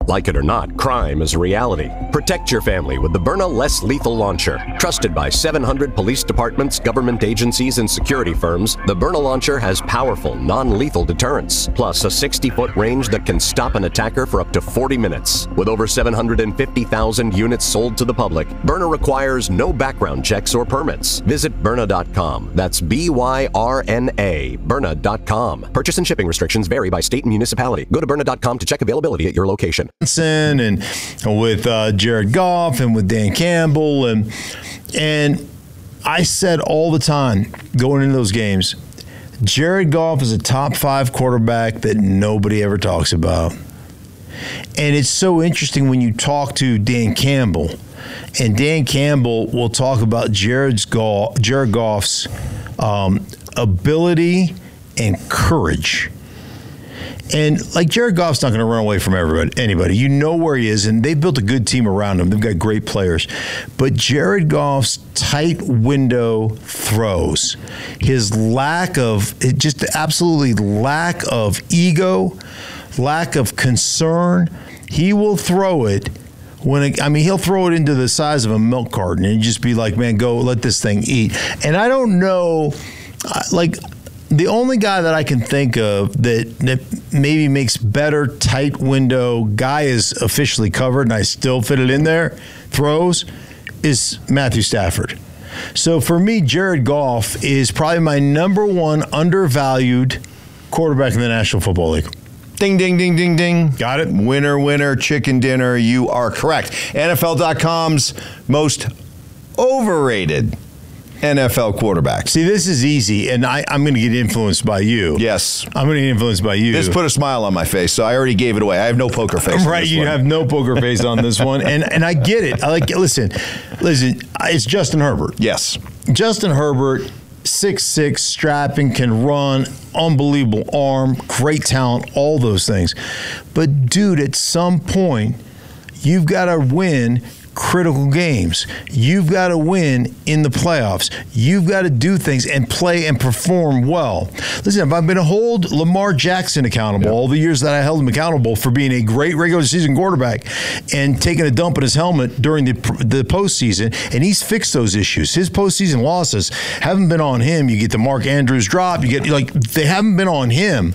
Like it or not, crime is a reality. Protect your family with the Byrna Less Lethal Launcher. Trusted by 700 police departments, government agencies, and security firms, the Byrna Launcher has powerful, non-lethal deterrence, plus a 60-foot range that can stop an attacker for up to 40 minutes. With over 750,000 units sold to the public, Byrna requires no background checks or permits. Visit Byrna.com. That's B-Y-R-N-A, Byrna.com. Purchase and shipping restrictions vary by state and municipality. Go to Byrna.com to check availability at your location. And with Jared Goff and with Dan Campbell and I said all the time going into those games, Jared Goff is a top 5 quarterback that nobody ever talks about. And it's so interesting when you talk to Dan Campbell, and Dan Campbell will talk about Jared Goff's ability and courage. And like Jared Goff's not going to run away from anybody. You know where he is, and they've built a good team around him. They've got great players. But Jared Goff's tight window throws, his lack of ego, lack of concern, he will throw it. He'll throw it into the size of a milk carton and just be like, man, go let this thing eat. And I don't know, the only guy that I can think of that maybe makes better tight window, guy is officially covered and I still fit it in there, throws, is Matthew Stafford. So for me, Jared Goff is probably my number one undervalued quarterback in the National Football League. Ding, ding, ding, ding, ding. Got it? Winner, winner, chicken dinner. You are correct. NFL.com's most overrated NFL quarterback. See, this is easy, and I'm going to get influenced by you. Yes. I'm going to get influenced by you. This put a smile on my face, so I already gave it away. I have no poker face. Right, you have no poker face on this one, and I get it. Listen, it's Justin Herbert. Yes. Justin Herbert, 6'6", strapping, can run, unbelievable arm, great talent, all those things. But, dude, at some point, you've got to win critical games. You've got to win in the playoffs. You've got to do things and play and perform well. Listen, if I'm going to hold Lamar Jackson accountable, all the years that I held him accountable for being a great regular season quarterback and taking a dump in his helmet during the postseason, and he's fixed those issues. His postseason losses haven't been on him. You get the Mark Andrews drop. You get they haven't been on him.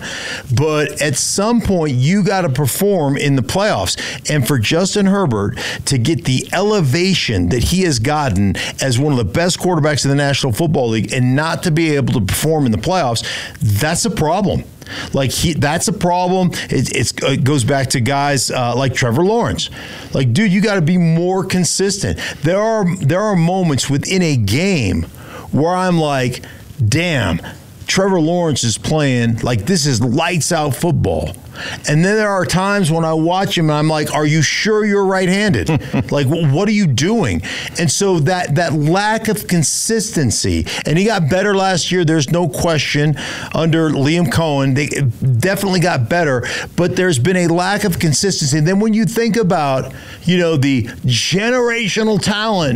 But at some point, you got to perform in the playoffs. And for Justin Herbert to get the elevation that he has gotten as one of the best quarterbacks in the National Football League and not to be able to perform in the playoffs, that's a problem. That's a problem. It goes back to guys like Trevor Lawrence. Dude, you got to be more consistent. There are moments within a game where I'm like, damn, Trevor Lawrence is playing this is lights out football. And then there are times when I watch him and I'm like, are you sure you're right-handed? What are you doing? And so that lack of consistency, and he got better last year, there's no question, under Liam Cohen. They definitely got better, but there's been a lack of consistency. And then when you think about, the generational talent,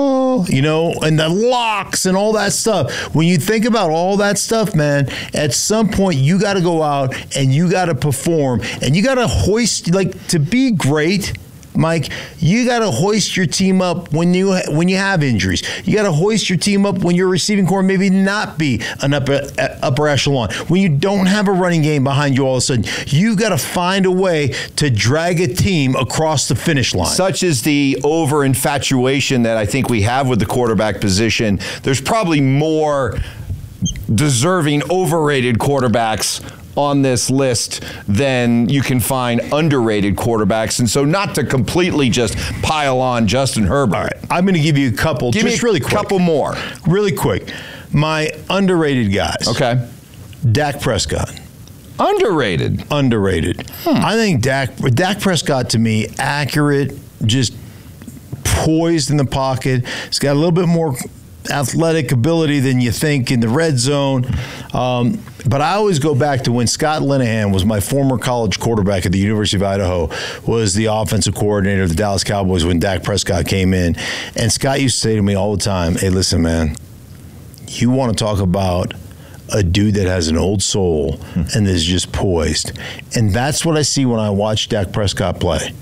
and the locks and all that stuff, when you think about all that stuff, man, at some point you got to go out and you got to perform. And you got to hoist, to be great, Mike, you got to hoist your team up when you have injuries. You got to hoist your team up when your receiving core maybe not be an upper echelon. When you don't have a running game behind you all of a sudden, you've got to find a way to drag a team across the finish line. Such is the over-infatuation that I think we have with the quarterback position. There's probably more deserving overrated quarterbacks on this list than you can find underrated quarterbacks. And so not to completely just pile on Justin Herbert. All right, I'm going to give you a couple. Really quick. Couple more. Really quick. My underrated guys. Okay. Dak Prescott. Underrated. I think Dak Prescott, to me, accurate, just poised in the pocket. He's got a little bit more athletic ability than you think in the red zone. But I always go back to when Scott Linehan was my former college quarterback at the University of Idaho, was the offensive coordinator of the Dallas Cowboys when Dak Prescott came in. And Scott used to say to me all the time, hey, listen, man, you want to talk about a dude that has an old soul and is just poised. And that's what I see when I watch Dak Prescott play.